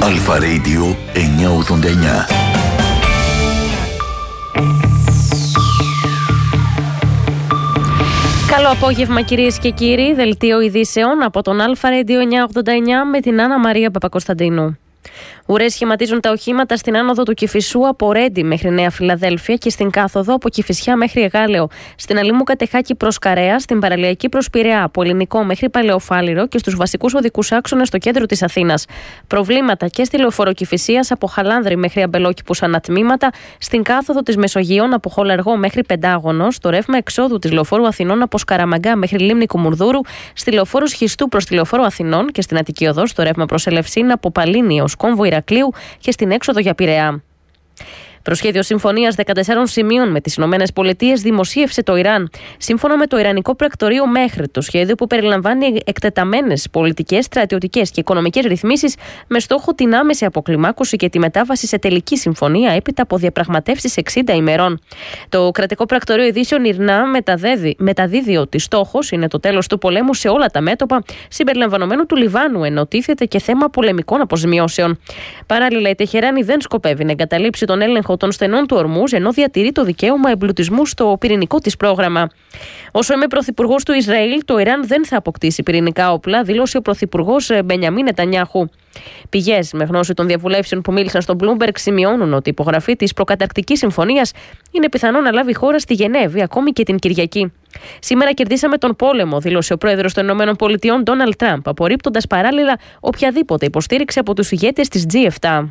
Αλφα Radio 989. Καλό απόγευμα κυρίες και κύριοι, δελτίο ειδήσεων από τον Αλφα Radio 989 με την Άννα Μαρία Παπακοσταντίνου. Ουρές σχηματίζουν τα οχήματα στην άνοδο του Κηφισού από Ρέντι μέχρι Νέα Φιλαδέλφια και στην κάθοδο από Κηφισιά μέχρι Εγάλεο, στην Αλήμου Κατεχάκη προς Καρέα, στην παραλιακή προς Πειραιά, από Ελληνικό μέχρι Παλαιοφάλιρο και στους βασικούς οδικούς άξονες στο κέντρο της Αθήνας. Προβλήματα και στη λεωφόρο Κηφισίας από Χαλάνδρη μέχρι Αμπελόκηπους ανατμήματα, στην κάθοδο της Μεσογείων από Χολαργό μέχρι Πεντάγωνο, στο ρεύμα εξόδου της λεωφόρου Αθηνών από Σκαραμαγκά μέχρι Λίμνη Κουμουρδούρου, στη λεωφόρο Σχιστού προς τη λεωφόρο Αθηνών και στην Αττική Οδό στο ρεύμα προς Ελευσίνα από Παλίνη ως Κόμβο Ηρακλείου και στην έξοδο για Πειραιά. Προσχέδιο συμφωνίας 14 σημείων με τις ΗΠΑ δημοσίευσε το Ιράν. Σύμφωνα με το Ιρανικό Πρακτορείο Μέχρι, το σχέδιο που περιλαμβάνει εκτεταμένες πολιτικές, στρατιωτικές και οικονομικές ρυθμίσεις με στόχο την άμεση αποκλιμάκωση και τη μετάβαση σε τελική συμφωνία έπειτα από διαπραγματεύσεις 60 ημερών. Το κρατικό πρακτορείο ειδήσεων ΙΡΝΑ μεταδίδει ότι στόχος είναι το τέλος του πολέμου σε όλα τα μέτωπα, συμπεριλαμβανομένου του Λιβάνου, ενώ τίθεται και θέμα πολεμικών αποζημιώσεων. Παράλληλα, η Τεχεράνη δεν σκοπεύει να εγκαταλείψει τον έλεγχο των στενών του ορμούς, ενώ διατηρεί το δικαίωμα εμπλουτισμού στο πυρηνικό της πρόγραμμα. Όσο είμαι πρωθυπουργός του Ισραήλ, το Ιράν δεν θα αποκτήσει πυρηνικά όπλα, δήλωσε ο πρωθυπουργός Μπενιαμίν Νετανιάχου. Πηγές με γνώση των διαβουλεύσεων που μίλησαν στο Bloomberg σημειώνουν ότι η υπογραφή της προκαταρκτικής συμφωνίας είναι πιθανό να λάβει χώρα στη Γενέβη, ακόμη και την Κυριακή. Σήμερα κερδίσαμε τον πόλεμο, δήλωσε ο πρόεδρος των ΗΠΑ Ντόναλντ Τραμπ, απορρίπτοντας παράλληλα οποιαδήποτε υποστήριξη από τους ηγέτες της G7.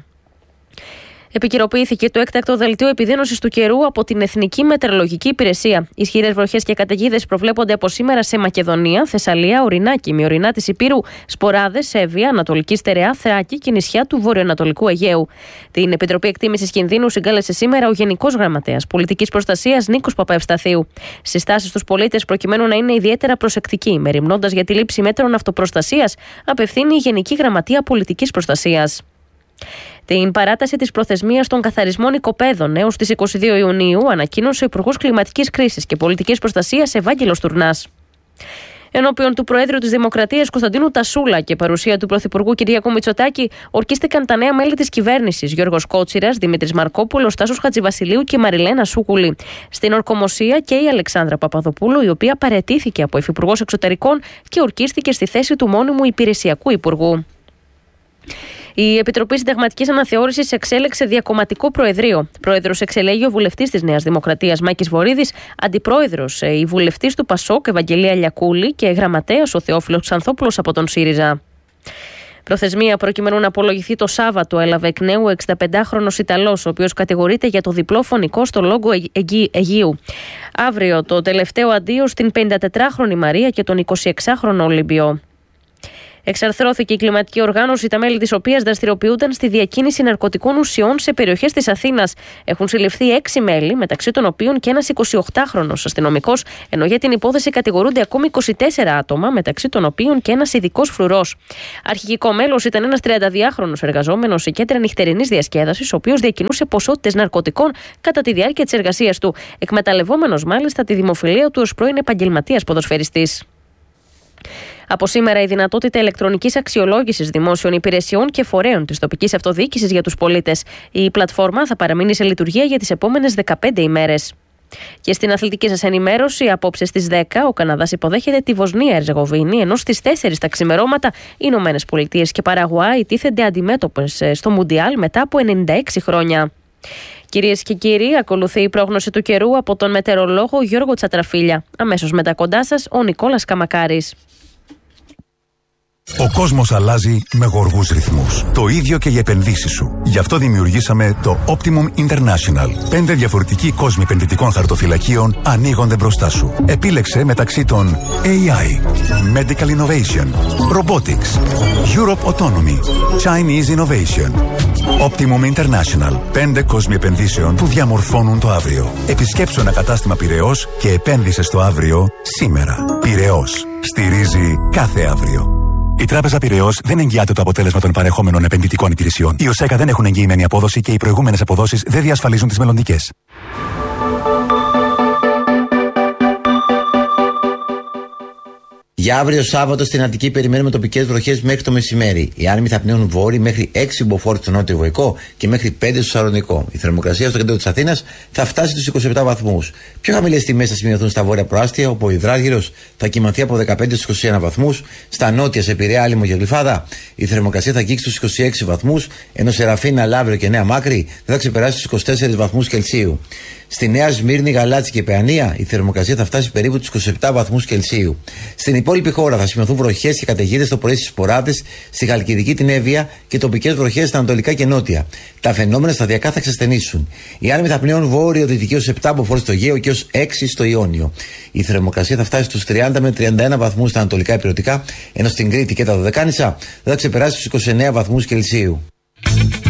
Επικαιροποιήθηκε το έκτακτο δελτίο επιδείνωσης του καιρού από την Εθνική Μετεωρολογική Υπηρεσία. Ισχυρές βροχές και καταιγίδες προβλέπονται από σήμερα σε Μακεδονία, Θεσσαλία, Ορεινά, Μειωρινά της Υπήρου, Σποράδες, Εύβοια, Ανατολική Στερεά, Θράκη και νησιά του Βορειοανατολικού Αιγαίου. Την Επιτροπή Εκτίμησης Κινδύνου συγκάλεσε σήμερα ο Γενικός Γραμματέας Πολιτικής Προστασίας Νίκος Παπαευσταθίου. Συστάσεις στους πολίτες προκειμένου να είναι ιδιαίτερα προσεκτικοί, μεριμνώντας για τη λήψη μέτρων αυτοπροστασίας, απευθύνει η Γενική Γραμματεία Πολιτικής Προστασίας. Την παράταση της προθεσμίας των καθαρισμών οικοπαίδων έως τις 22 Ιουνίου ανακοίνωσε ο Υπουργός Κλιματικής Κρίσης και Πολιτικής Προστασίας Ευάγγελος Τουρνάς. Ενώπιον του Προέδρου της Δημοκρατίας Κωνσταντίνου Τασούλα και παρουσία του Πρωθυπουργού Κυριάκου Μητσοτάκη, ορκίστηκαν τα νέα μέλη της κυβέρνησης Γιώργος Κότσιρας, Δημήτρης Μαρκόπουλος, Τάσος Χατζηβασιλείου και Μαριλένα Σούκουλη. Στην ορκομοσία και η Αλεξάνδρα Παπαδοπούλου, η οποία παραιτήθηκε από Υφυπουργός Εξωτερικών και ορκίστηκε στη θέση του μόνιμου υπηρεσιακού υπουργού. Η Επιτροπή Συνταγματικής Αναθεώρησης εξέλεξε διακομματικό προεδρείο. Πρόεδρος εξελέγει ο βουλευτής της Νέας Δημοκρατίας Μάκης Βορίδης, αντιπρόεδρος η βουλευτής του Πασόκ Ευαγγελία Λιακούλη και γραμματέας ο Θεόφιλος Ξανθόπουλος από τον ΣΥΡΙΖΑ. Προθεσμία προκειμένου να απολογηθεί το Σάββατο έλαβε εκ νέου 65χρονος Ιταλός, ο οποίος κατηγορείται για το διπλό φωνικό στο Λόγκο Αιγείου. Αύριο το τελευταίο αντίο στην 54χρονη Μαρία και τον 26χρονο Ολυμπιό. Εξαρθρώθηκε η κλιματική οργάνωση, τα μέλη της οποίας δραστηριοποιούνταν στη διακίνηση ναρκωτικών ουσιών σε περιοχές της Αθήνας. Έχουν συλληφθεί 6 μέλη, μεταξύ των οποίων και ένας 28χρονος αστυνομικός, ενώ για την υπόθεση κατηγορούνται ακόμη 24 άτομα, μεταξύ των οποίων και ένας ειδικός φρουρός. Αρχικό μέλος ήταν ένας 32χρονος εργαζόμενος σε κέντρα νυχτερινής διασκέδασης, ο οποίος διακινούσε ποσότητες ναρκωτικών κατά τη διάρκεια της εργασίας του, εκμεταλλευόμενος μάλιστα τη δημοφιλία του ως πρώην επαγγελματίας ποδοσφαιριστής. Από σήμερα η δυνατότητα ηλεκτρονικής αξιολόγησης δημόσιων υπηρεσιών και φορέων της τοπικής αυτοδιοίκησης για τους πολίτες. Η πλατφόρμα θα παραμείνει σε λειτουργία για τις επόμενες 15 ημέρες. Και στην αθλητική σας ενημέρωση, απόψε στις 10 ο Καναδάς υποδέχεται τη Βοσνία Ερζεγοβίνη, ενώ στις 4 τα ξημερώματα οι Ηνωμένες Πολιτείες και Παραγουάη τίθενται αντιμέτωπες στο Μουντιάλ μετά από 96 χρόνια. Κυρίες και κύριοι, ακολουθεί η πρόγνωση του καιρού από τον μετεωρολόγο Γιώργο Τσατραφίλια. Αμέσως μετά κοντά σας ο Νικόλας Καμακάρης. Ο κόσμος αλλάζει με γοργούς ρυθμούς. Το ίδιο και οι επενδύσεις σου. Γι' αυτό δημιουργήσαμε το Optimum International. 5 διαφορετικοί κόσμοι επενδυτικών χαρτοφυλακίων ανοίγονται μπροστά σου. Επίλεξε μεταξύ των AI, Medical Innovation, Robotics, Europe Autonomy, Chinese Innovation. Optimum International. 5 κόσμοι επενδύσεων που διαμορφώνουν το αύριο. Επισκέψου ένα κατάστημα Πειραιώς και επένδυσε στο αύριο σήμερα. Πειραιώς. Στηρίζει κάθε αύριο. Η Τράπεζα Πειραιώς δεν εγγυάται το αποτέλεσμα των παρεχόμενων επενδυτικών υπηρεσιών. Οι ΟΣΕΚΑ δεν έχουν εγγυημένη απόδοση και οι προηγούμενες αποδόσεις δεν διασφαλίζουν τις μελλοντικές. Για αύριο Σάββατο στην Αττική περιμένουμε τοπικές βροχές μέχρι το μεσημέρι. Οι άνεμοι θα πνέουν βόρειοι μέχρι 6 μποφόρ στο νότιο Βοϊκό και μέχρι 5 στο Σαλονικό. Η θερμοκρασία στο κέντρο της Αθήνας θα φτάσει στους 27 βαθμούς. Πιο χαμηλές τιμές θα σημειωθούν στα βόρεια προάστια, όπου ο υδράργυρος θα κυμανθεί από 15 στους 21 βαθμούς. Στα νότια, σε Πειραιά, Άλυμο και Γλυφάδα, η θερμοκρασία θα αγγίξει στους 26 βαθμούς, ενώ σε Ραφίνα, Λαύριο και Νέα Μάκρη δεν θα ξεπεράσει τους 24 βαθμούς Κελσίου. Στη Νέα Σμύρνη, Γαλάτσι και Παιανία η θερμοκρασία θα φτάσει περίπου τους 27 βαθμούς Κελσίου. Στην υπόλοιπη χώρα θα σημειωθούν βροχές και καταιγίδες το πρωί στις Σποράδες, στη Χαλκιδική, την Εύβοια και τοπικές βροχές στα ανατολικά και νότια. Τα φαινόμενα σταδιακά θα εξασθενήσουν. Οι άνεμοι θα πνέουν βόρειο-δυτική ως 7 μποφόρ στο Αιγαίο και ως 6 στο Ιόνιο. Η θερμοκρασία θα φτάσει στους 30 με 31 βαθμούς στα ανατολικά υπηρετικά, ενώ στην Κρήτη και τα Δωδεκάνησα δεν θα ξεπεράσει τους 29 βαθμούς Κελσίου.